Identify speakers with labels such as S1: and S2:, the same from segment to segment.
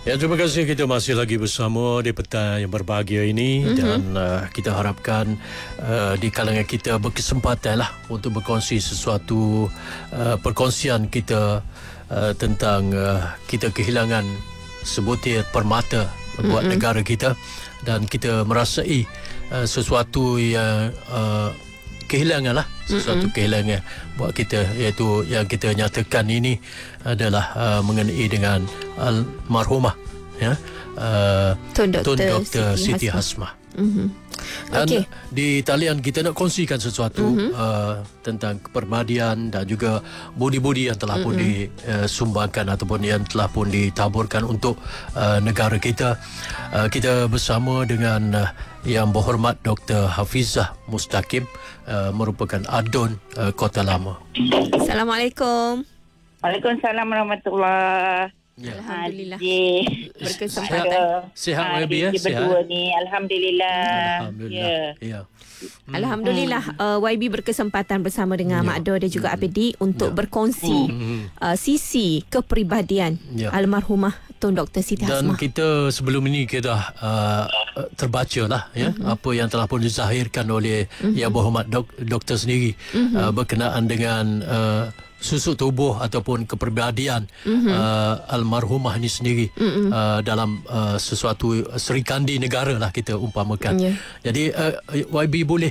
S1: Ya, terima kasih. Kita masih lagi bersama di petang yang berbahagia ini dan kita harapkan di kalangan kita berkesempatan lah untuk berkongsi sesuatu perkongsian kita tentang kita kehilangan sebutir permata buat negara kita dan kita merasai sesuatu yang kehilangan lah, sesuatu kehilangan buat kita, iaitu yang kita nyatakan ini adalah mengenai dengan almarhumah Tun Dr. Siti Hasmah. Dan di talian kita nak kongsikan sesuatu tentang kepribadian dan juga budi-budi yang telah pun disumbangkan ataupun yang telah pun ditaburkan untuk negara kita. Kita bersama dengan Yang Berhormat Dr. Hafizah Mustaqim, merupakan ADUN Kota Lama.
S2: Assalamualaikum.
S3: Waalaikumsalam warahmatullahi.
S1: Ya.
S2: Alhamdulillah.
S1: Berkesempatan. Sihat YB ya?
S3: Berdua ni. Alhamdulillah.
S1: Alhamdulillah. Ya.
S2: Alhamdulillah, YB berkesempatan bersama dengan Mak Do dan juga APD untuk berkongsi sisi kepribadian almarhumah Tun Dr. Siti Hasmah.
S1: Dan kita sebelum ini kita dah terbaca lah apa yang telah pun dizahirkan oleh Yang Berhormat Doktor sendiri berkenaan dengan susuk tubuh ataupun kepribadian almarhumah ini sendiri dalam sesuatu serikandi negara lah kita umpamakan. Jadi YB boleh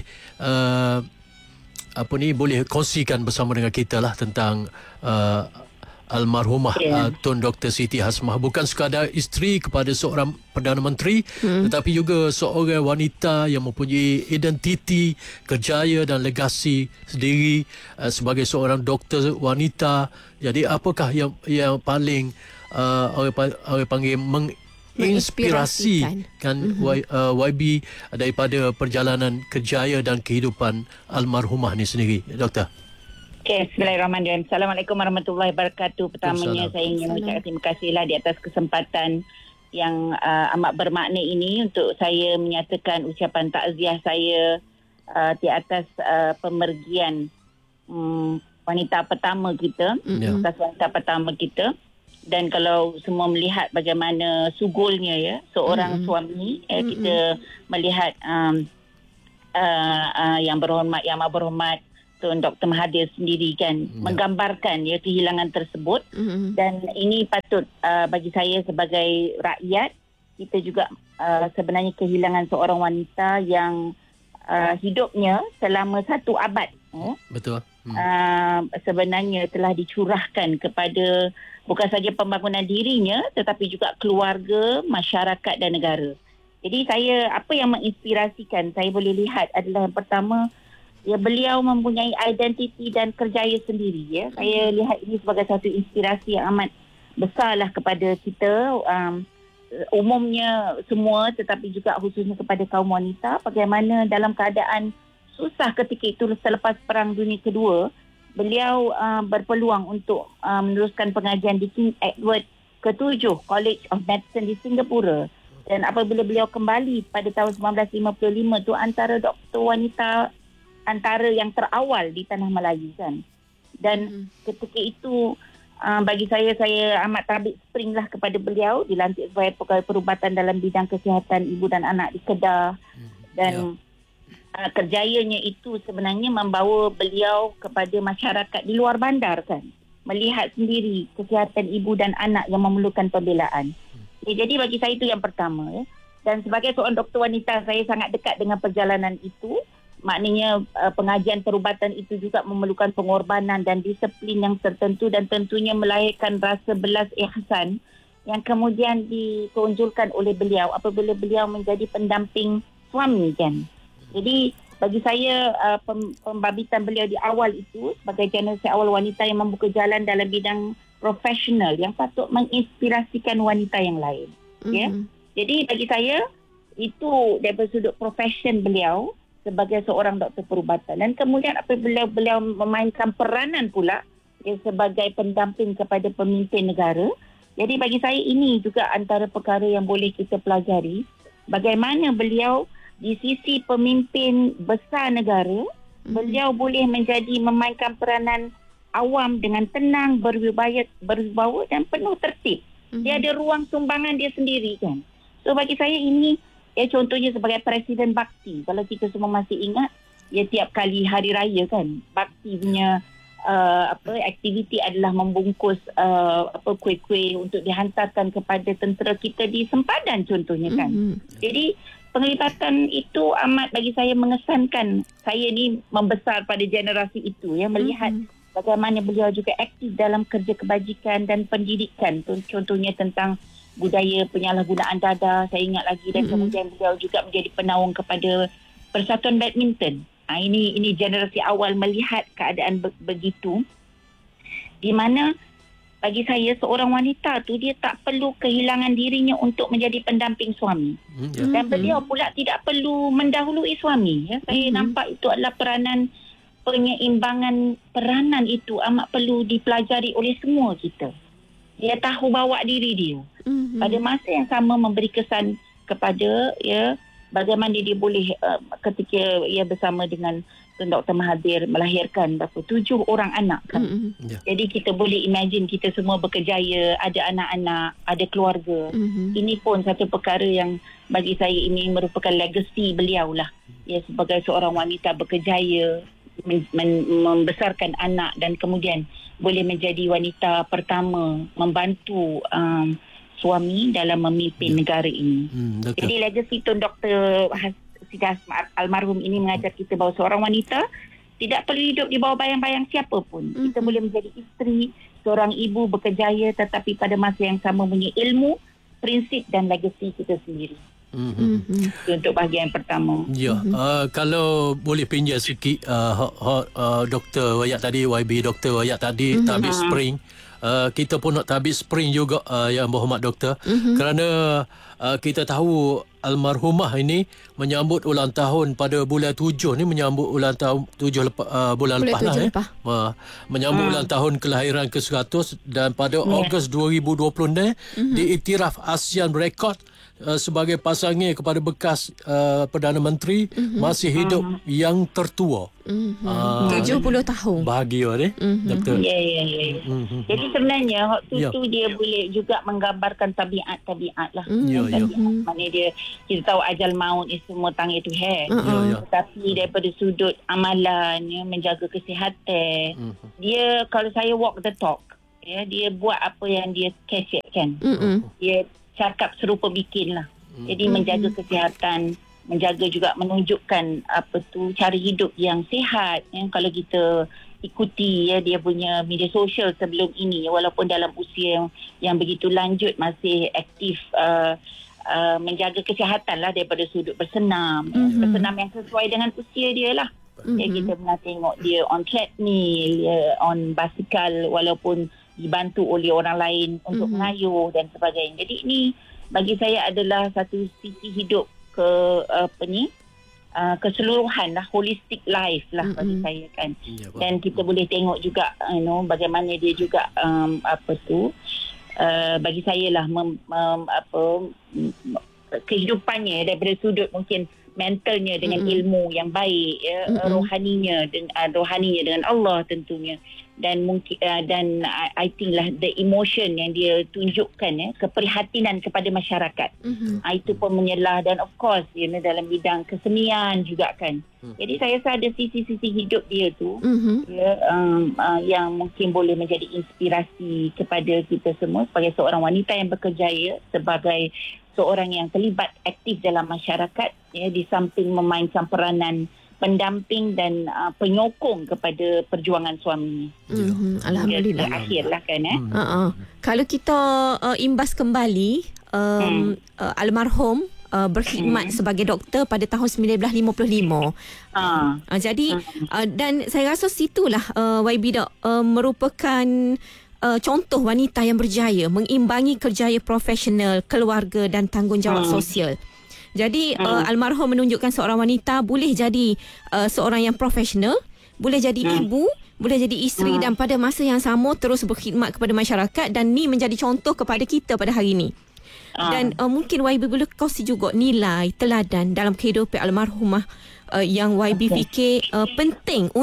S1: boleh kongsikan bersama dengan kita lah tentang almarhumah Tun Dr. Siti Hasmah, bukan sekadar isteri kepada seorang Perdana Menteri, tetapi juga seorang wanita yang mempunyai identiti, kerjaya dan legasi sendiri sebagai seorang doktor wanita. Jadi apakah yang paling orang panggil menginspirasi kan YB daripada perjalanan kerjaya dan kehidupan almarhumah ni sendiri, Doktor?
S3: Okay, bismillahirrahmanirrahim. Assalamualaikum warahmatullahi wabarakatuh. Pertamanya saya ingin mengucapkan terima kasihlah di atas kesempatan yang amat bermakna ini untuk saya menyatakan ucapan takziah saya di atas pemergian wanita pertama kita, atas wanita pertama kita. Dan kalau semua melihat bagaimana sugulnya seorang suami, kita melihat yang amat berhormat Tun Dr. Mahathir sendiri kan menggambarkan kehilangan tersebut, dan ini patut bagi saya sebagai rakyat, kita juga sebenarnya kehilangan seorang wanita yang hidupnya selama 1 abad
S1: betul
S3: sebenarnya telah dicurahkan kepada bukan saja pembangunan dirinya tetapi juga keluarga, masyarakat dan negara. Jadi apa yang menginspirasikan saya boleh lihat adalah yang pertama, beliau mempunyai identiti dan kerjaya sendiri. Saya lihat ini sebagai satu inspirasi yang amat besarlah kepada kita umumnya semua, tetapi juga khususnya kepada kaum wanita, bagaimana dalam keadaan susah ketika itu selepas Perang Dunia Kedua, beliau berpeluang untuk meneruskan pengajian di King Edward ke-7 College of Medicine di Singapura. Dan apabila beliau kembali pada tahun 1955 tu, antara doktor wanita antara yang terawal di tanah Melayu kan. Dan ketika itu bagi saya amat tabik spring lah kepada beliau, dilantik sebagai pegawai perubatan dalam bidang kesihatan ibu dan anak di Kedah. Dan kerjayanya itu sebenarnya membawa beliau kepada masyarakat di luar bandar kan, melihat sendiri kesihatan ibu dan anak yang memerlukan pembelaan. Jadi bagi saya itu yang pertama. Dan sebagai seorang doktor wanita, saya sangat dekat dengan perjalanan itu. Maknanya pengajian perubatan itu juga memerlukan pengorbanan dan disiplin yang tertentu, dan tentunya melahirkan rasa belas ihsan yang kemudian ditonjolkan oleh beliau apabila beliau menjadi pendamping suami kan. Jadi bagi saya pembabitan beliau di awal itu sebagai generasi awal wanita yang membuka jalan dalam bidang profesional yang patut menginspirasikan wanita yang lain. Jadi bagi saya itu daripada sudut profesion beliau sebagai seorang doktor perubatan. Dan kemudian apabila beliau memainkan peranan pula sebagai pendamping kepada pemimpin negara. Jadi bagi saya ini juga antara perkara yang boleh kita pelajari, bagaimana beliau di sisi pemimpin besar negara, beliau boleh memainkan peranan awam dengan tenang, berwibawa dan penuh tertib. Dia ada ruang sumbangan dia sendiri kan. So bagi saya ini contohnya sebagai Presiden Bakti. Kalau kita semua masih ingat, tiap kali hari raya kan, Bakti punya aktiviti adalah membungkus kuih-kuih untuk dihantarkan kepada tentera kita di sempadan contohnya kan. Jadi penglibatan itu amat bagi saya mengesankan. Saya ni membesar pada generasi itu melihat bagaimana beliau juga aktif dalam kerja kebajikan dan pendidikan. Contohnya tentang budaya penyalahgunaan dadah, saya ingat lagi, dan kemudian beliau juga menjadi penaung kepada Persatuan Badminton. Ini generasi awal melihat keadaan begitu, di mana bagi saya seorang wanita tu dia tak perlu kehilangan dirinya untuk menjadi pendamping suami. Dan beliau pula tidak perlu mendahului suami. Saya nampak itu adalah penyeimbangan peranan itu amat perlu dipelajari oleh semua kita. Dia tahu bawa diri dia. Pada masa yang sama memberi kesan kepada bagaimana dia boleh ketika ia bersama dengan Dr. Mahathir melahirkan 7 orang anak kan. Jadi kita boleh imagine kita semua berkejaya, ada anak-anak, ada keluarga. Ini pun satu perkara yang bagi saya ini merupakan legacy beliau lah. Sebagai seorang wanita berkejaya, membesarkan anak dan kemudian boleh menjadi wanita pertama membantu suami dalam memimpin negara ini. Jadi legacy Tun Dr. Siti Hasmah almarhum ini mengajar kita bahawa seorang wanita tidak perlu hidup di bawah bayang-bayang siapa pun. Kita boleh menjadi isteri, seorang ibu berkejaya tetapi pada masa yang sama punya ilmu, prinsip dan legacy kita sendiri. Untuk bahagian pertama.
S1: Kalau boleh pinjam sikit Dr. Wayak tadi, YB Dr. Wayak tadi, tabik spring. Kita pun nak tabik spring juga Yang Berhormat Doktor, kerana kita tahu almarhumah ini menyambut ulang tahun pada bulan 7 ni, menyambut ulang tahun 7 bulan lepas lah menyambut ulang tahun kelahiran ke-100, dan pada Ogos 2020 ni diiktiraf ASEAN Record sebagai pasangan kepada bekas Perdana Menteri masih hidup yang tertua.
S2: 70 tahun.
S1: Bahagia ni. Doktor.
S3: Jadi sebenarnya waktu tu dia boleh juga menggambarkan tabiat lah. Maknanya dia, kita tahu ajal maut ni semua tangan Tuhan. Tetapi daripada sudut amalan, menjaga kesihatan, dia kalau saya walk the talk, dia buat apa yang dia catch it kan. Dia cakap serupa bikin lah. Jadi menjaga kesihatan, menjaga juga menunjukkan cara hidup yang sihat. Kalau kita ikuti dia punya media sosial sebelum ini, walaupun dalam usia yang begitu lanjut masih aktif menjaga kesihatan lah daripada sudut bersenam. Bersenam yang sesuai dengan usia dia lah. Kita pernah tengok dia on treadmill, on basikal walaupun dibantu oleh orang lain untuk mengayuh dan sebagainya. Jadi ini bagi saya adalah satu sisi hidup keseluruhan lah, holistic life lah bagi saya kan. Dan kita boleh tengok juga bagaimana dia juga bagi saya lah kehidupannya daripada sudut mungkin mentalnya dengan ilmu yang baik, rohaninya dengan Allah tentunya, dan mungkin dan I think lah the emotion yang dia tunjukkan, keprihatinan kepada masyarakat. Itu pun menyelah, dan of course dalam bidang kesenian juga kan. Jadi saya rasa ada sisi-sisi hidup dia tu yang mungkin boleh menjadi inspirasi kepada kita semua sebagai seorang wanita yang berkejaya, sebagai seorang yang terlibat aktif dalam masyarakat, di samping memainkan peranan pendamping dan penyokong kepada perjuangan suami.
S2: Alhamdulillah.
S3: Akhirlah kan.
S2: Kalau kita imbas kembali, almarhum berkhidmat sebagai doktor pada tahun 1955. Jadi dan saya rasa situlah YB Dok merupakan contoh wanita yang berjaya mengimbangi kerjaya profesional, keluarga dan tanggungjawab sosial. Jadi almarhum menunjukkan seorang wanita boleh jadi seorang yang profesional, boleh jadi ibu, boleh jadi isteri, dan pada masa yang sama terus berkhidmat kepada masyarakat, dan ni menjadi contoh kepada kita pada hari ini. Dan mungkin YB boleh kongsi juga nilai teladan dalam kehidupan almarhumah yang YB fikir penting untuk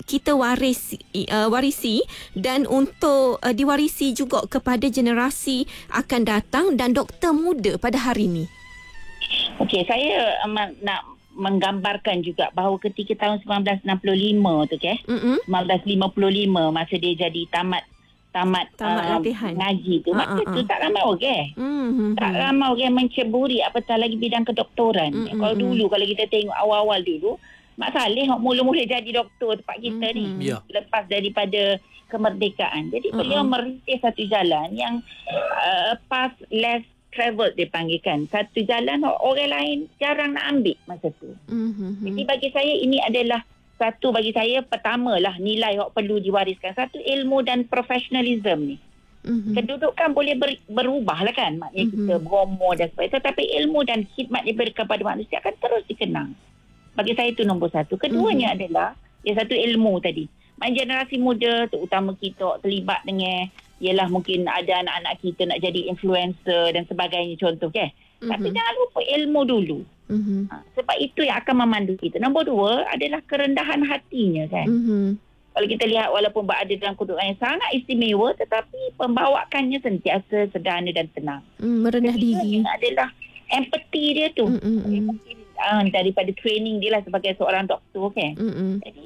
S2: kita warisi dan untuk diwarisi juga kepada generasi akan datang dan doktor muda pada hari ini?
S3: Okey, saya nak menggambarkan juga bahawa ketika tahun 1965 tu 1955 masa dia jadi tamat
S2: latihan
S3: ngaji tu, masa tu tak ramai orang. Tak ramai orang menceburi apatah lagi bidang kedoktoran. Kalau dulu, kalau kita tengok awal-awal dulu, Mak Saleh mula-mula jadi doktor tempat kita ni lepas daripada kemerdekaan. Jadi beliau merintis satu jalan yang path less travel dipanggilkan. Satu jalan orang lain jarang nak ambil masa tu. Jadi bagi saya ini adalah satu, bagi saya pertamalah nilai yang perlu diwariskan. Satu, ilmu dan profesionalism ni. Kedudukan boleh berubah lah kan. Maknanya kita beromo dan sebagainya. Tetapi ilmu dan khidmat diberikan kepada manusia akan terus dikenang. Bagi saya itu nombor satu. Keduanya adalah yang satu ilmu tadi. Maknanya generasi muda terutama kita terlibat dengan ialah mungkin ada anak-anak kita nak jadi influencer dan sebagainya contoh Tapi jangan lupa ilmu dulu. Sebab itu yang akan memandu kita. Nombor dua adalah kerendahan hatinya kan. Kalau kita lihat walaupun berada dalam kedudukan yang sangat istimewa tetapi pembawakannya sentiasa sederhana dan tenang.
S2: Merendah diri.
S3: Adalah empati dia tu. Mungkin daripada training dia lah sebagai seorang doktor Jadi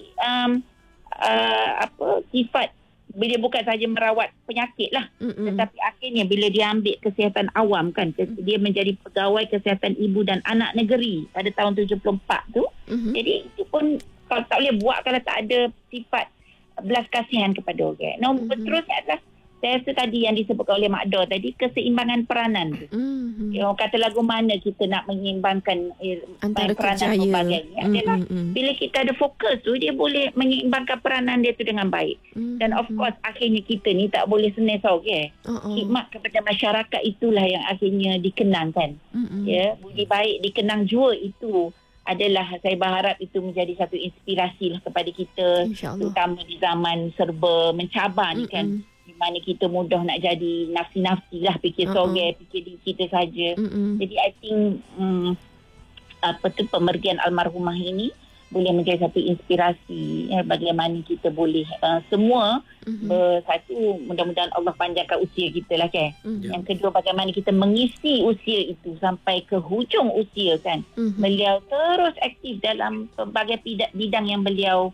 S3: sifat bila bukan sahaja merawat penyakit lah tetapi akhirnya bila dia ambil kesihatan awam kan, dia menjadi pegawai kesihatan ibu dan anak negeri pada tahun 74 tu. Jadi itu pun kalau tak boleh buat kalau tak ada sifat belas kasihan kepada orang. Berterusnya adalah saya rasa tadi yang disebutkan oleh Mak Dor tadi, keseimbangan peranan tu. Orang kata lagu mana kita nak menyeimbangkan
S2: antara
S3: peranan sebagainya adalah bila kita ada fokus tu, dia boleh menyeimbangkan peranan dia tu dengan baik. Dan of course akhirnya kita ni tak boleh senang sorang. Khidmat kepada masyarakat itulah yang akhirnya dikenangkan. Budi baik dikenang jua itu adalah, saya berharap itu menjadi satu inspirasi lah kepada kita, terutama di zaman serba mencabar ni kan. Di mana kita mudah nak jadi nafsi-nafsi lah, fikir sorang, fikir diri kita saja. Jadi I think pemergian almarhumah ini boleh menjadi satu inspirasi bagaimana kita boleh semua bersatu. Mudah-mudahan Allah panjangkan usia kita lah kan. Yang kedua, bagaimana kita mengisi usia itu sampai ke hujung usia kan. Beliau terus aktif dalam pelbagai bidang yang beliau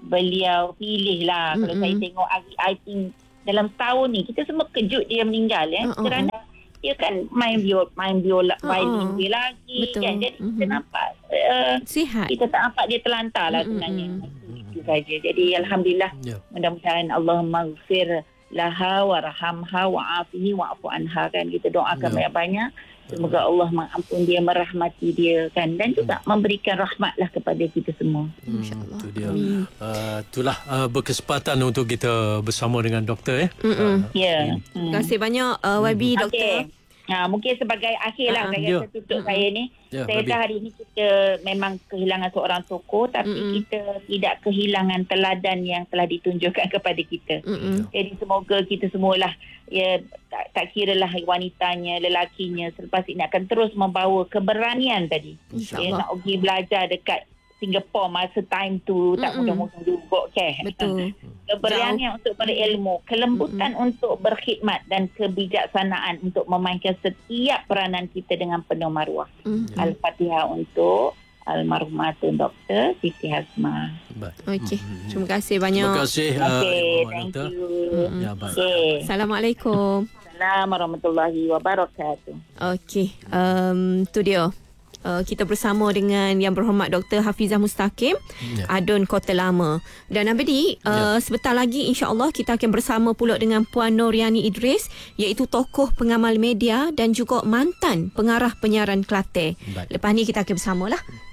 S3: pilih lah. Kalau saya tengok I think dalam setahun ni kita semua kejut dia meninggal kerana dia kan main biola violin dia lagi. Kan. Jadi kita nampak
S2: sihat.
S3: Kita tak nampak dia terlantar lah sebenarnya. Itu saja. Jadi alhamdulillah, mudah-mudahan Allah maghfir laha warhamha wa'afihi wa'fu anha kan. Kita doakan banyak-banyak. Semoga Allah mengampuni dia, merahmati dia kan, dan juga memberikan rahmatlah kepada kita semua.
S2: InsyaAllah.
S1: Itu dia. Itulah berkesempatan untuk kita bersama dengan doktor
S2: Terima kasih banyak YB doktor.
S3: Mungkin sebagai akhir lah saya tutup saya ni. Saya rasa hari ini kita memang kehilangan seorang tokoh, tapi kita tidak kehilangan teladan yang telah ditunjukkan kepada kita. Jadi semoga kita semualah tak kiralah wanitanya, lelakinya, selepas ini akan terus membawa keberanian tadi. Nak pergi belajar dekat Singapura masa time tu tak mudah-mudah juga
S2: Betul.
S3: Keberanian untuk berilmu, kelembutan untuk berkhidmat dan kebijaksanaan untuk memainkan setiap peranan kita dengan penuh maruah. Al-Fatihah untuk almarhumah Dr. Siti Hasmah.
S2: Okey. Terima kasih banyak.
S1: Terima kasih.
S3: Thank you.
S2: Assalamualaikum.
S3: Assalamualaikum warahmatullahi wabarakatuh.
S2: Okey. Tu dia. Kita bersama dengan Yang Berhormat Dr. Hafizah Mustaqim, Adun Kota Lama. Dan Abedi, sebentar lagi insya-Allah kita akan bersama pula dengan Puan Noriani Idris, iaitu tokoh pengamal media dan juga mantan pengarah penyiaran Kelate. Lepas ni kita akan bersamalah.